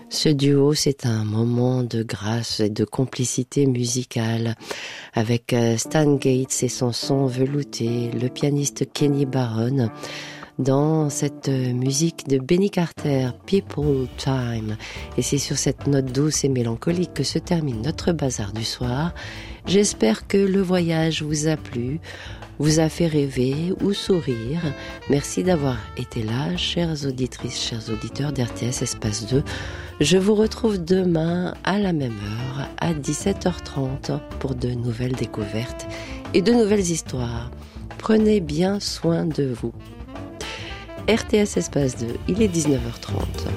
Ce duo, c'est un moment de grâce et de complicité musicale avec Stan Getz et son son velouté, le pianiste Kenny Barron, dans cette musique de Benny Carter, People Time. Et c'est sur cette note douce et mélancolique que se termine notre bazar du soir. J'espère que le voyage vous a plu, vous a fait rêver ou sourire. Merci d'avoir été là, chères auditrices, chers auditeurs d'RTS Espace 2. Je vous retrouve demain à la même heure, à 17h30, pour de nouvelles découvertes et de nouvelles histoires. Prenez bien soin de vous. RTS Espace 2, il est 19h30.